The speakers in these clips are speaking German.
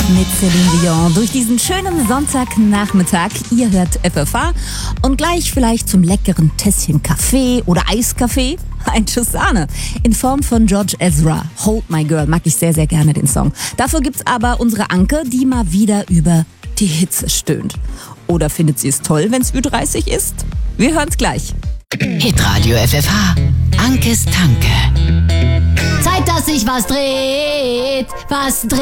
mit Céline Dion durch diesen schönen Sonntagnachmittag. Ihr hört FFH und gleich vielleicht zum leckeren Tässchen Kaffee oder Eiskaffee ein Schuss Sahne in Form von George Ezra. Hold My Girl, mag ich sehr, sehr gerne den Song. Dafür gibt's aber unsere Anke, die mal wieder über die Hitze stöhnt. Oder findet sie es toll, wenn's Ü30 ist? Wir hören's gleich. Hitradio FFH. Ankes Tanke. Zeit, dass sich was dreht, was dreht.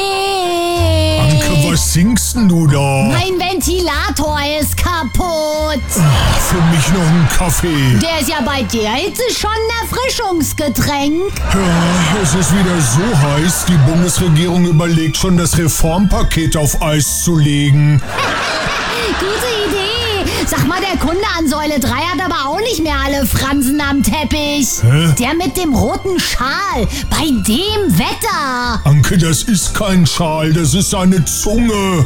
Anke, was singst denn du da? Mein Ventilator ist kaputt. Für mich noch ein Kaffee. Der ist ja bei der Hitze schon ein Erfrischungsgetränk. Ja, es ist wieder so heiß, die Bundesregierung überlegt schon, das Reformpaket auf Eis zu legen. Gute Idee. Sag mal, der Kunde an Säule 3 hat aber auch nicht mehr alle Fransen am Teppich. Hä? Der mit dem roten Schal, bei dem Wetter. Anke, das ist kein Schal, das ist eine Zunge.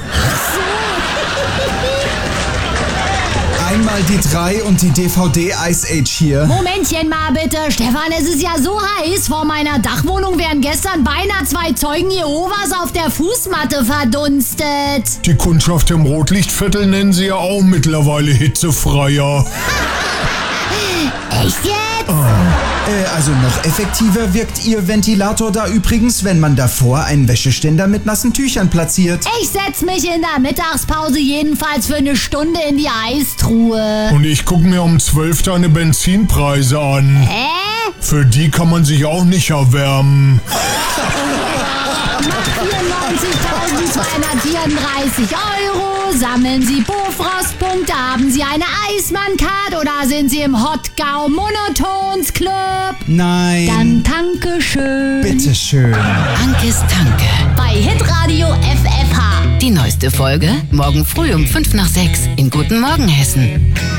Einmal die 3 und die DVD Ice Age hier. Momentchen mal bitte. Stefan, es ist ja so heiß. Vor meiner Dachwohnung wären gestern beinahe 2 Zeugen Jehovas auf der Fußmatte verdunstet. Die Kundschaft im Rotlichtviertel nennen sie ja auch mittlerweile hitzefreier. Echt jetzt? Also noch effektiver wirkt Ihr Ventilator da übrigens, wenn man davor einen Wäscheständer mit nassen Tüchern platziert. Ich setz mich in der Mittagspause jedenfalls für eine Stunde in die Eistruhe. Und ich guck mir um 12 deine Benzinpreise an. Für die kann man sich auch nicht erwärmen. Macht 94.234 €. Sammeln Sie Bofrost-Punkte. Haben Sie eine Eismann-Card oder sind Sie im Hottgau Monotons Club? Nein. Dann danke schön. Bitteschön. Ankes Tanke. Bei Hitradio FFH. Die neueste Folge morgen früh um 5 nach 6 in Guten Morgen Hessen.